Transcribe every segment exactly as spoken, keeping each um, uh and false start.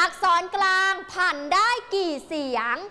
อักษรกลางผันได้กี่เสียง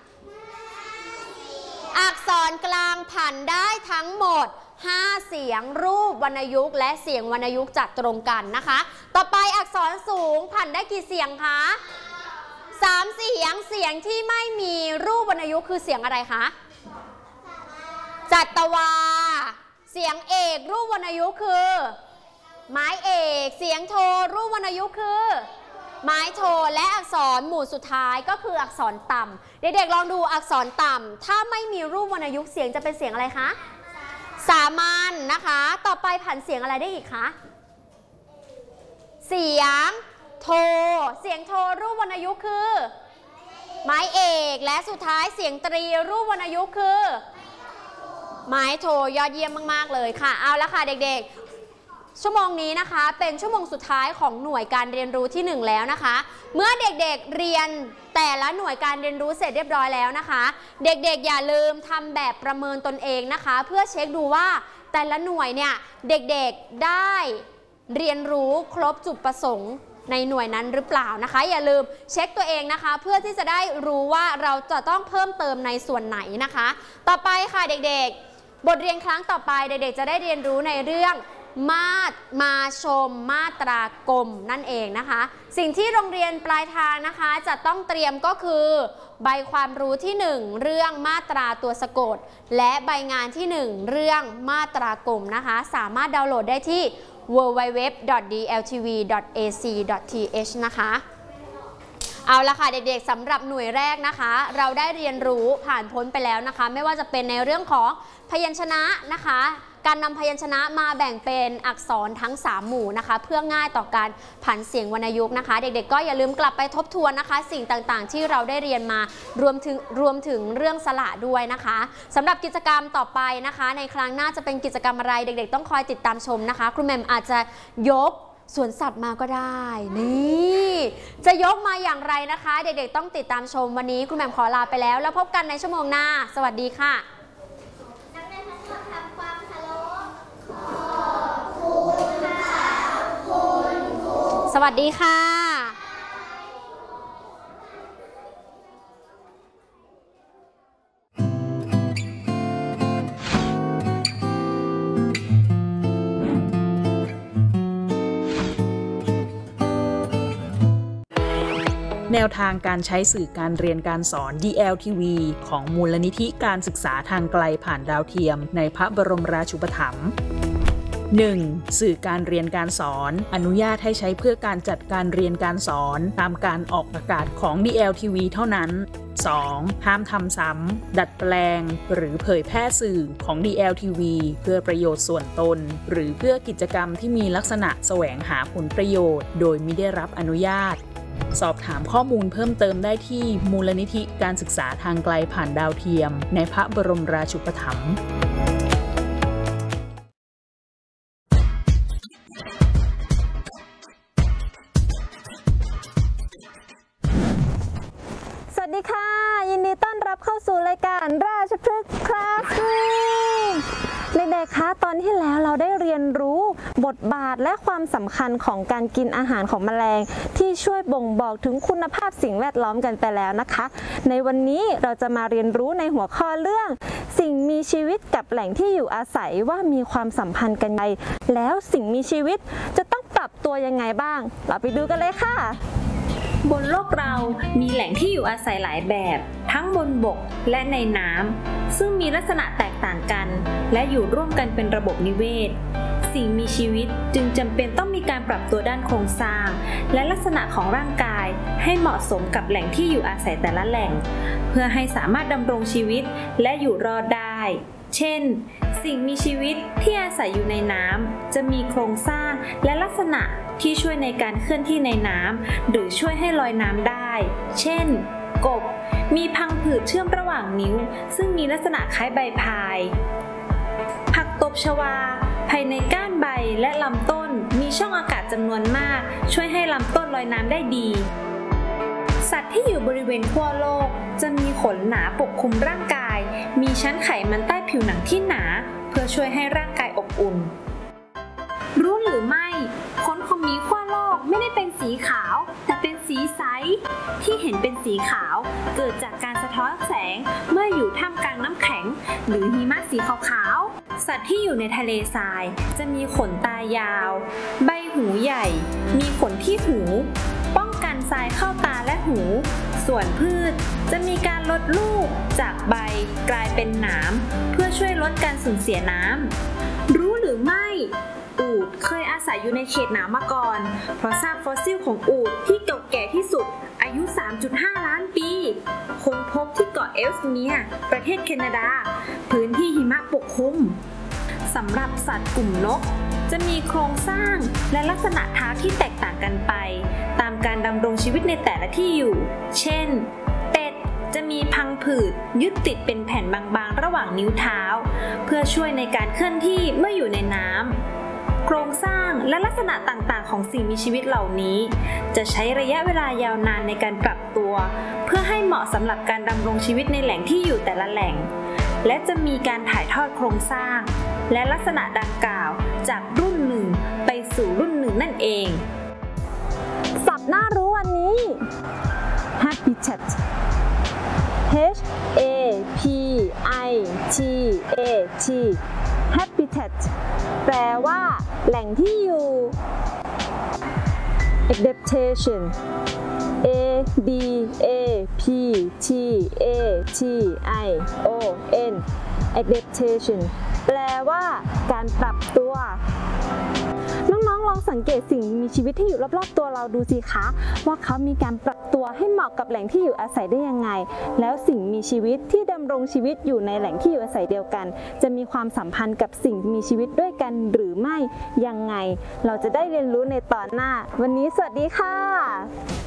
อักษรกลางผันได้ทั้งหมดห้าเสียงรูปวรรณยุกต์และเสียงวรรณยุกต์จัดตรงกันนะคะต่อไปอักษรสูงผันได้กี่เสียงคะสามเสียงเสียงที่ไม่มีรูปวรรณยุกต์คือเสียงอะไรคะจัตวาเสียงเอกรูปวรรณยุกต์คือไม้เอกเสียงโทรูปวรรณยุกต์คือไม้โทและอักษรหมู่สุดท้ายก็คืออักษรต่ำเด็กๆลองดูอักษรต่ำถ้าไม่มีรูปวรรณยุกต์เสียงจะเป็นเสียงอะไรคะสามัญนะคะต่อไปผันเสียงอะไรได้อีกคะเสียงโทเสียงโทรูปวรรณยุกต์คือไม้เอกและสุดท้ายเสียงตรีรูปวรรณยุกต์คือไม้โทยอดเยี่ยมมากๆเลยค่ะเอาละค่ะเด็กๆชั่วโมงนี้นะคะเป็นชั่วโมงสุดท้ายของหน่วยการเรียนรู้ที่หนึ่งแล้วนะคะเมื่อเด็กๆเรียนแต่ละหน่วยการเรียนรู้เสร็จเรียบร้อยแล้วนะคะเด็กๆอย่าลืมทำแบบประเมินตนเองนะคะเพื่อเช็คดูว่าแต่ละหน่วยเนี่ยเด็กๆได้เรียนรู้ครบจุดประสงค์ในหน่วยนั้นหรือเปล่านะคะอย่าลืมเช็คตัวเองนะคะเพื่อที่จะได้รู้ว่าเราจะต้องเพิ่มเติมในส่วนไหนนะคะต่อไปค่ะเด็กๆบทเรียนครั้งต่อไปเด็กๆจะได้เรียนรู้ในเรื่องมาตรมาชมมาตรากลมนั่นเองนะคะสิ่งที่โรงเรียนปลายทางนะคะจะต้องเตรียมก็คือใบความรู้ที่หนึ่งเรื่องมาตราตัวสะกดและใบงานที่หนึ่งเรื่องมาตรากลมนะคะสามารถดาวน์โหลดได้ที่ ดับเบิลยู ดับเบิลยู ดับเบิลยู ดอท ดี แอล ที วี ดอท เอ ซี ดอท ที เอช นะคะเอาละค่ะเด็กๆสำหรับหน่วยแรกนะคะเราได้เรียนรู้ผ่านพ้นไปแล้วนะคะไม่ว่าจะเป็นในเรื่องของพยัญชนะนะคะการนำพยัญชนะมาแบ่งเป็นอักษรทั้งสามหมู่นะคะเพื่อง่ายต่อการผันเสียงวรรณยุกต์นะคะเด็กๆก็อย่าลืมกลับไปทบทวนนะคะสิ่งต่างๆที่เราได้เรียนมารวมถึงรวมถึงเรื่องสระด้วยนะคะสำหรับกิจกรรมต่อไปนะคะในครั้งหน้าจะเป็นกิจกรรมอะไรเด็กๆต้องคอยติดตามชมนะคะครูแหม่มอาจจะยกสวนสัตว์มาก็ได้นี่จะยกมาอย่างไรนะคะเด็กๆต้องติดตามชมวันนี้ครูแหม่มขอลาไปแล้วแล้วพบกันในชั่วโมงหน้าสวัสดีค่ะสวัสดีค่ะแนวทางการใช้สื่อการเรียนการสอน ดี แอล ที วี ของมูลนิธิการศึกษาทางไกลผ่านดาวเทียมในพระบรมราชูปถัมภ์ หนึ่ง. สื่อการเรียนการสอนอนุญาตให้ใช้เพื่อการจัดการเรียนการสอนตามการออกอากาศของ ดี แอล ที วี เท่านั้น สอง. ห้ามทำซ้ำดัดแปลงหรือเผยแพร่สื่อของ ดี แอล ที วี เพื่อประโยชน์ส่วนตนหรือเพื่อกิจกรรมที่มีลักษณะแสวงหาผลประโยชน์โดยมิได้รับอนุญาตสอบถามข้อมูลเพิ่มเติมได้ที่มูลนิธิการศึกษาทางไกลผ่านดาวเทียมในพระบรมราชูปถัมภ์สวัสดีค่ะยินดีต้อนรับเข้าสู่รายการราชพฤกษ์คลาสรูมเด็กๆคะตอนที่แล้วเราได้เรียนรู้บทบาทและความสำคัญของการกินอาหารของแมลงที่ช่วยบ่งบอกถึงคุณภาพสิ่งแวดล้อมกันไปแล้วนะคะในวันนี้เราจะมาเรียนรู้ในหัวข้อเรื่องสิ่งมีชีวิตกับแหล่งที่อยู่อาศัยว่ามีความสัมพันธ์กันยังไงแล้วสิ่งมีชีวิตจะต้องปรับตัวยังไงบ้างเราไปดูกันเลยค่ะบนโลกเรามีแหล่งที่อยู่อาศัยหลายแบบทั้งบนบกและในน้ำซึ่งมีลักษณะแตกต่างกันและอยู่ร่วมกันเป็นระบบนิเวศสิ่งมีชีวิตจึงจำเป็นต้องมีการปรับตัวด้านโครงสร้างและลักษณะของร่างกายให้เหมาะสมกับแหล่งที่อยู่อาศัยแต่ละแหล่งเพื่อให้สามารถดำรงชีวิตและอยู่รอดได้เช่นสิ่งมีชีวิตที่อาศัยอยู่ในน้ำจะมีโครงสร้างและลักษณะที่ช่วยในการเคลื่อนที่ในน้ำหรือช่วยให้ลอยน้ำได้เช่นกบมีพังผืดเชื่อมระหว่างนิ้วซึ่งมีลักษณะคล้ายใบพายผักตบชวาภายในก้านใบและลำต้นมีช่องอากาศจำนวนมากช่วยให้ลำต้นลอยน้ำได้ดีสัตว์ที่อยู่บริเวณขั้วโลกจะมีขนหนาปกคลุมร่างกายมีชั้นไขมันใต้ผิวหนังที่หนาเพื่อช่วยให้ร่างกายอบอุ่นรู้หรือไม่ขนของหมีขั้วโลกไม่ได้เป็นสีขาวแต่เป็นสีสีใสที่เห็นเป็นสีขาวเกิดจากการสะท้อนแสงเมื่ออยู่ท่ามกลางน้ำแข็งหรือหิมะสีขาวๆสัตว์ที่อยู่ในทะเลทรายจะมีขนตายาวใบหูใหญ่มีขนที่หูป้องกันทรายเข้าตาและหูส่วนพืชจะมีการลดลูกจากใบกลายเป็นหนามเพื่อช่วยลดการสูญเสียน้ำรู้หรือไม่อูฐเคยอาศัยอยู่ในเขตหนาวมาก่อนเพราะซากฟอสซิลของอูฐที่เก่าแก่ที่สุดอายุ สามจุดห้า ล้านปีค้นพบที่เกาะเอลส์เมียร์ประเทศแคนาดาพื้นที่หิมะปกคลุมสำหรับสัตว์กลุ่มนกจะมีโครงสร้างและลักษณะเท้าที่แตกต่างกันไปตามการดำรงชีวิตในแต่ละที่อยู่เช่นเป็ดจะมีพังผืดยึดติดเป็นแผ่นบางๆระหว่างนิ้วเท้าเพื่อช่วยในการเคลื่อนที่เมื่ออยู่ในน้ำโครงสร้างและลักษณะต่างๆของสิ่งมีชีวิตเหล่านี้จะใช้ระยะเวลายาวนานในการปรับตัวเพื่อให้เหมาะสำหรับการดำรงชีวิตในแหล่งที่อยู่แต่ละแหล่งและจะมีการถ่ายทอดโครงสร้างและลักษณะดังกล่าวจากรุ่นหนึ่งไปสู่รุ่นหนึ่งนั่นเองศัพท์น่ารู้วันนี้ Habitat H A P I T A T Habitat แปลว่าแหล่งที่อยู่ Adaptation A D A P T A T I O N Adaptation แปลว่าการปรับตัวน้องๆลองสังเกตสิ่งมีชีวิตที่อยู่รอบๆตัวเราดูสิคะว่าเขามีการปรับตัวให้เหมาะกับแหล่งที่อยู่อาศัยได้ยังไงแล้วสิ่งมีชีวิตที่ดำรงชีวิตอยู่ในแหล่งที่อยู่อาศัยเดียวกันจะมีความสัมพันธ์กับสิ่งมีชีวิตด้วยกันหรือไม่ยังไงเราจะได้เรียนรู้ในตอนหน้าวันนี้สวัสดีค่ะ